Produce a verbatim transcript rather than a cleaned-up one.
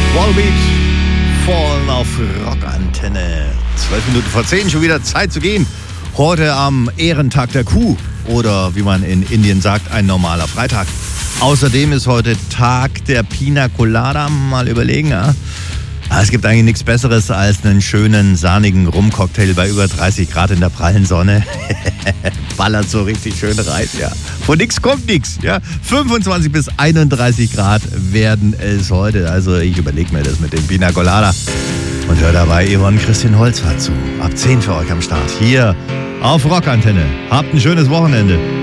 Wallbeat, Fallen auf Rockantenne. Zwölf Minuten vor zehn, schon wieder Zeit zu gehen. Heute am Ehrentag der Kuh oder wie man in Indien sagt, ein normaler Freitag. Außerdem ist heute Tag der Pina Colada. Mal überlegen, ja. Es gibt eigentlich nichts Besseres als einen schönen, sahnigen Rumcocktail bei über dreißig Grad in der prallen Sonne. Ballert so richtig schön rein, ja. Von nix kommt nix, ja. fünfundzwanzig bis einunddreißig Grad werden es heute. Also ich überlege mir das mit dem Pina Colada. Und höre dabei Yvonne Christine Holzfahrt zu. Ab zehn für euch am Start. Hier auf Rockantenne. Habt ein schönes Wochenende.